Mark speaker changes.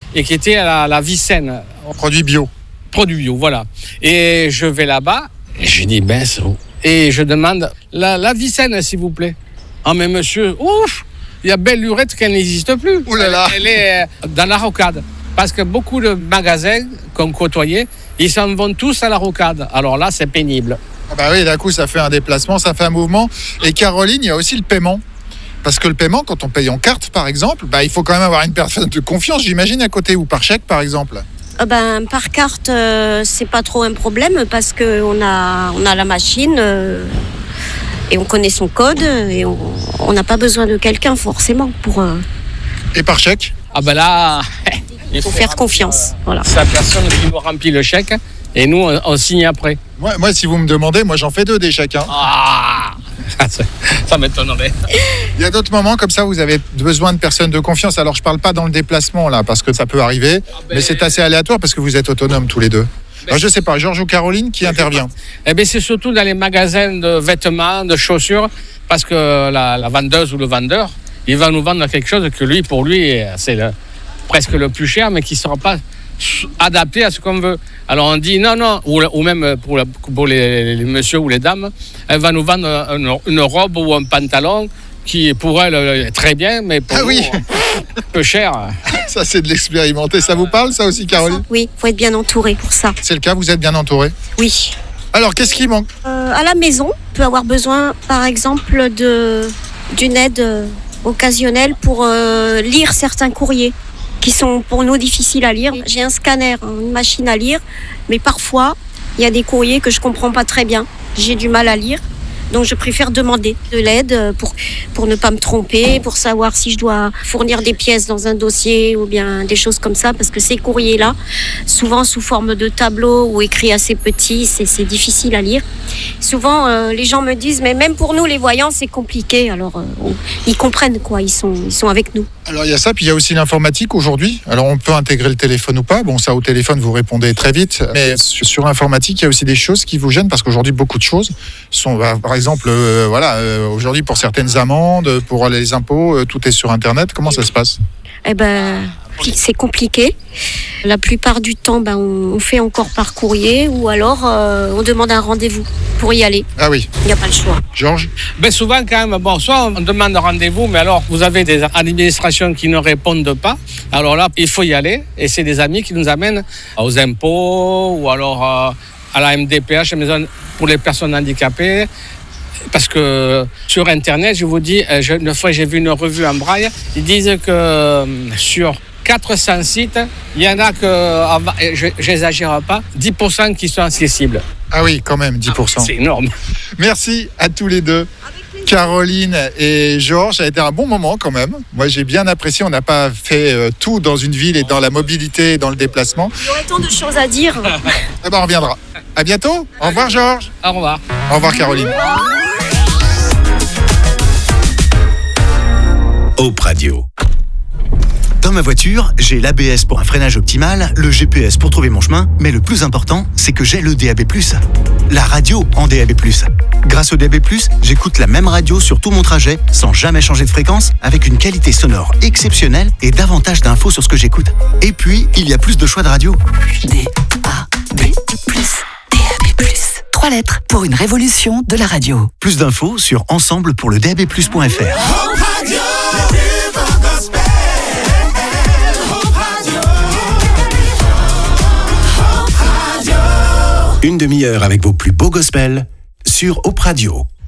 Speaker 1: et qui était à la Vicenne.
Speaker 2: Produit bio.
Speaker 1: Produit bio, voilà. Et je vais là-bas, et je dis, et je demande, la Vicenne, s'il vous plaît. Ah, mais monsieur, ouf, il y a belle lurette qu'elle n'existe plus.
Speaker 2: Ouh là là.
Speaker 1: Elle est dans la rocade. Parce que beaucoup de magasins qu'on côtoyait, ils s'en vont tous à la rocade. Alors là, c'est pénible.
Speaker 2: Ah bah oui, d'un coup, ça fait un déplacement, ça fait un mouvement. Et Caroline, il y a aussi le paiement. Parce que le paiement, quand on paye en carte, par exemple, il faut quand même avoir une personne de confiance, j'imagine, à côté, ou par chèque, par exemple.
Speaker 3: Par carte, c'est pas trop un problème parce qu'on a la machine et on connaît son code et on n'a pas besoin de quelqu'un forcément pour...
Speaker 2: Et par chèque ?
Speaker 1: Ah ben là,
Speaker 3: il faut faire confiance. Voilà.
Speaker 1: C'est la personne qui nous remplit le chèque et nous, on signe après.
Speaker 2: Moi, si vous me demandez, moi, j'en fais 2 des chèques.
Speaker 1: Ah, ça m'étonnerait.
Speaker 2: Il y a d'autres moments comme ça, vous avez besoin de personnes de confiance. Alors, je parle pas dans le déplacement, là, parce que ça peut arriver, mais c'est assez aléatoire parce que vous êtes autonomes tous les deux. Alors, je sais pas, Georges ou Caroline, qui intervient ?
Speaker 1: C'est surtout dans les magasins de vêtements, de chaussures, parce que la vendeuse ou le vendeur, il va nous vendre quelque chose que pour lui, c'est presque le plus cher, mais qui ne sera pas adapté à ce qu'on veut. Alors on dit non, ou même pour les messieurs ou les dames, elle va nous vendre une robe ou un pantalon qui pour elle est très bien, mais pour nous, un peu cher.
Speaker 2: Ça, c'est de l'expérimenter. Ça vous parle, ça aussi, Caroline ?
Speaker 3: Oui, il faut être bien entouré pour ça.
Speaker 2: C'est le cas, vous êtes bien entouré ?
Speaker 3: Oui.
Speaker 2: Alors, qu'est-ce qui manque ?
Speaker 3: À la maison, on peut avoir besoin, par exemple, d'une aide occasionnelle pour lire certains courriers qui sont pour nous difficiles à lire. J'ai un scanner, une machine à lire, mais parfois, il y a des courriers que je ne comprends pas très bien. J'ai du mal à lire. Donc je préfère demander de l'aide pour ne pas me tromper, pour savoir si je dois fournir des pièces dans un dossier ou bien des choses comme ça, parce que ces courriers-là, souvent sous forme de tableau ou écrits assez petits, c'est difficile à lire. Souvent, les gens me disent, mais même pour nous les voyants, c'est compliqué. Alors ils comprennent quoi, ils sont avec nous.
Speaker 2: Alors il y a ça, puis il y a aussi l'informatique aujourd'hui. Alors on peut intégrer le téléphone ou pas. Bon, ça au téléphone vous répondez très vite, mais sur l'informatique, il y a aussi des choses qui vous gênent parce qu'aujourd'hui beaucoup de choses sont, par exemple, aujourd'hui pour certaines amendes, pour les impôts, tout est sur Internet. Comment ça se passe ?
Speaker 3: C'est compliqué. La plupart du temps, on fait encore par courrier ou alors on demande un rendez-vous pour y aller.
Speaker 2: Ah oui.
Speaker 3: Il n'y a pas le choix.
Speaker 2: Georges ?
Speaker 1: Souvent quand même, soit on demande un rendez-vous, mais alors vous avez des administrations qui ne répondent pas. Alors là, il faut y aller et c'est des amis qui nous amènent aux impôts ou alors à la MDPH, maison pour les personnes handicapées. Parce que sur Internet, je vous dis, une fois j'ai vu une revue en braille, ils disent que sur 400 sites, il y en a que, j'exagère pas, 10% qui sont accessibles.
Speaker 2: Ah oui, quand même, 10%.
Speaker 1: C'est énorme.
Speaker 2: Merci à tous les deux. Caroline et Georges, ça a été un bon moment quand même. Moi, j'ai bien apprécié. On n'a pas fait tout dans une ville et dans la mobilité et dans le déplacement.
Speaker 3: Il y aurait tant de choses à dire.
Speaker 2: On reviendra. À bientôt. Au revoir, Georges.
Speaker 1: Au revoir.
Speaker 2: Au revoir, Caroline.
Speaker 4: Hope Radio. Dans ma voiture, j'ai l'ABS pour un freinage optimal, le GPS pour trouver mon chemin, mais le plus important, c'est que j'ai le DAB+. La radio en DAB+. Grâce au DAB+, j'écoute la même radio sur tout mon trajet, sans jamais changer de fréquence, avec une qualité sonore exceptionnelle et davantage d'infos sur ce que j'écoute. Et puis, il y a plus de choix de radio.
Speaker 5: DAB+. 3 lettres pour une révolution de la radio.
Speaker 4: Plus d'infos sur ensemblepourledabplus.fr. Une demi-heure avec vos plus beaux gospels sur Hope Radio.